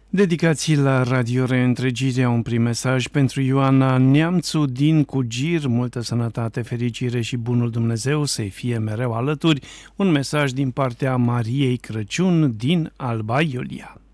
Dedicații la Radio Reîntregirea, un prim mesaj pentru Ioana Neamțu din Cugir, multă sănătate, fericire și bunul Dumnezeu să-i fie mereu alături, un mesaj din partea Mariei Crăciun din Alba Iulia.